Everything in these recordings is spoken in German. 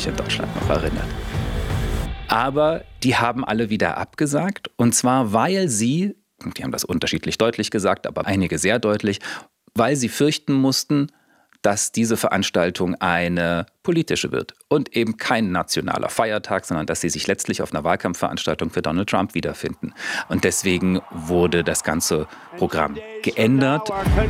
sich in Deutschland noch erinnert. Aber die haben alle wieder abgesagt. Und zwar, weil sie, die haben das unterschiedlich deutlich gesagt, aber einige sehr deutlich, weil sie fürchten mussten, dass diese Veranstaltung eine politische wird und eben kein nationaler Feiertag, sondern dass sie sich letztlich auf einer Wahlkampfveranstaltung für Donald Trump wiederfinden. Und deswegen wurde das ganze Programm geändert.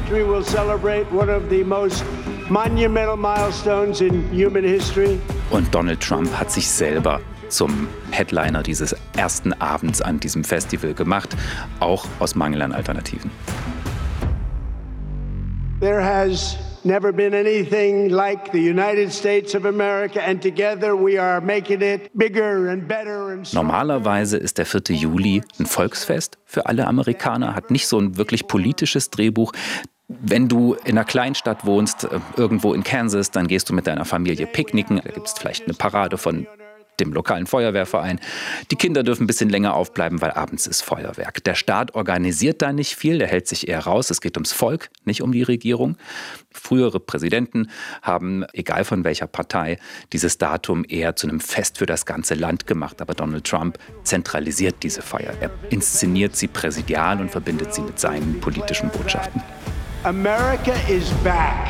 Und Donald Trump hat sich selber zum Headliner dieses ersten Abends an diesem Festival gemacht, auch aus Mangel an Alternativen. There has never been anything like the United States of America, and together we are making it bigger and better and stronger. Normalerweise ist der 4. Juli ein Volksfest für alle Amerikaner, hat nicht so ein wirklich politisches Drehbuch. Wenn du in einer Kleinstadt wohnst, irgendwo in Kansas, dann gehst du mit deiner Familie picknicken. Da gibt es vielleicht eine Parade von dem lokalen Feuerwehrverein. Die Kinder dürfen ein bisschen länger aufbleiben, weil abends ist Feuerwerk. Der Staat organisiert da nicht viel, der hält sich eher raus. Es geht ums Volk, nicht um die Regierung. Frühere Präsidenten haben, egal von welcher Partei, dieses Datum eher zu einem Fest für das ganze Land gemacht. Aber Donald Trump zentralisiert diese Feier. Er inszeniert sie präsidial und verbindet sie mit seinen politischen Botschaften. America is back.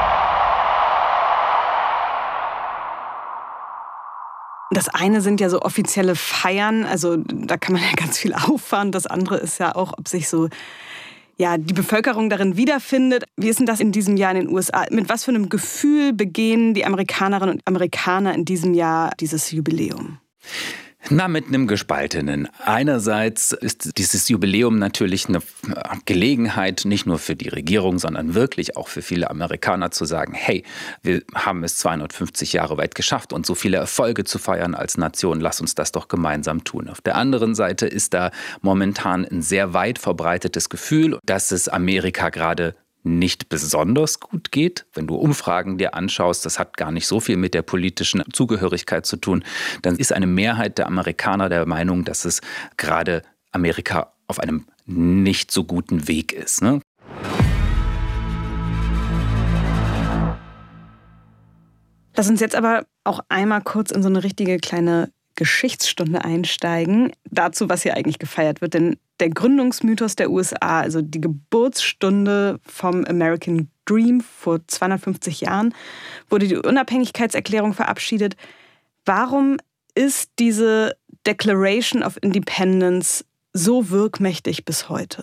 Das eine sind ja so offizielle Feiern, also da kann man ja ganz viel auffahren. Das andere ist ja auch, ob sich so die Bevölkerung darin wiederfindet. Wie ist denn das in diesem Jahr in den USA? Mit was für einem Gefühl begehen die Amerikanerinnen und Amerikaner in diesem Jahr dieses Jubiläum? Mit einem gespaltenen. Einerseits ist dieses Jubiläum natürlich eine Gelegenheit, nicht nur für die Regierung, sondern wirklich auch für viele Amerikaner zu sagen, hey, wir haben es 250 Jahre weit geschafft und so viele Erfolge zu feiern als Nation, lass uns das doch gemeinsam tun. Auf der anderen Seite ist da momentan ein sehr weit verbreitetes Gefühl, dass es Amerika gerade nicht besonders gut geht. Wenn du Umfragen dir anschaust, das hat gar nicht so viel mit der politischen Zugehörigkeit zu tun, dann ist eine Mehrheit der Amerikaner der Meinung, dass es gerade Amerika auf einem nicht so guten Weg ist, ne? Lass uns jetzt aber auch einmal kurz in so eine richtige kleine Geschichtsstunde einsteigen, dazu, was hier eigentlich gefeiert wird. Denn der Gründungsmythos der USA, also die Geburtsstunde vom American Dream vor 250 Jahren, wurde die Unabhängigkeitserklärung verabschiedet. Warum ist diese Declaration of Independence so wirkmächtig bis heute?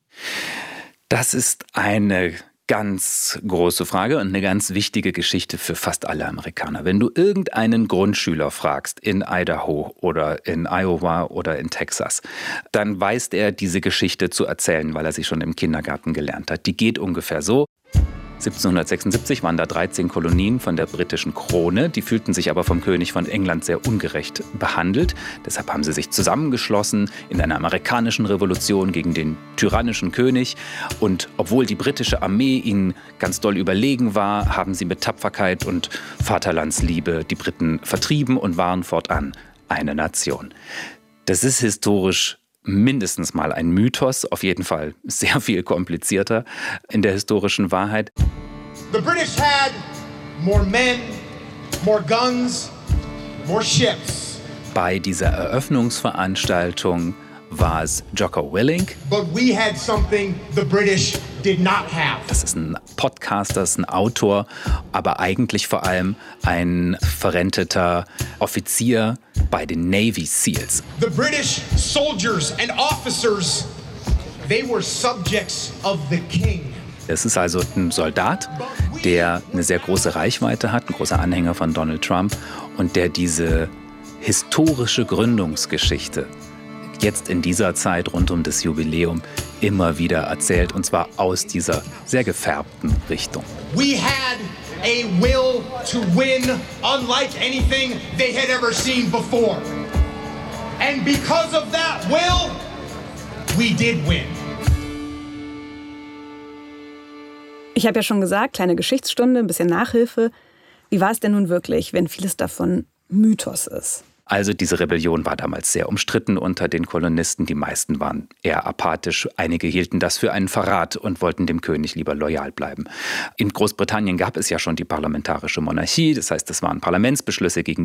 Das ist eine ganz große Frage und eine ganz wichtige Geschichte für fast alle Amerikaner. Wenn du irgendeinen Grundschüler fragst in Idaho oder in Iowa oder in Texas, dann weiß er diese Geschichte zu erzählen, weil er sie schon im Kindergarten gelernt hat. Die geht ungefähr so. 1776 waren da 13 Kolonien von der britischen Krone. Die fühlten sich aber vom König von England sehr ungerecht behandelt. Deshalb haben sie sich zusammengeschlossen in einer amerikanischen Revolution gegen den tyrannischen König. Und obwohl die britische Armee ihnen ganz doll überlegen war, haben sie mit Tapferkeit und Vaterlandsliebe die Briten vertrieben und waren fortan eine Nation. Das ist historisch mindestens mal ein Mythos, auf jeden Fall sehr viel komplizierter in der historischen Wahrheit. The British had more men, more guns, more ships. Bei dieser Eröffnungsveranstaltung war es Jocko Willink. But we had something the British did not have. Das ist ein Podcaster, ist ein Autor, aber eigentlich vor allem ein verrenteter Offizier bei den Navy Seals. The British soldiers and officers, they were subjects of the king. Es ist also ein Soldat, der eine sehr große Reichweite hat, ein großer Anhänger von Donald Trump und der diese historische Gründungsgeschichte jetzt in dieser Zeit rund um das Jubiläum immer wieder erzählt, und zwar aus dieser sehr gefärbten Richtung. We had a will to win unlike anything they had ever seen before. And because of that will, we did win. Ich habe ja schon gesagt, kleine Geschichtsstunde, ein bisschen Nachhilfe. Wie war es denn nun wirklich, wenn vieles davon Mythos ist? Also diese Rebellion war damals sehr umstritten unter den Kolonisten. Die meisten waren eher apathisch. Einige hielten das für einen Verrat und wollten dem König lieber loyal bleiben. In Großbritannien gab es ja schon die parlamentarische Monarchie. Das heißt, es waren Parlamentsbeschlüsse gegen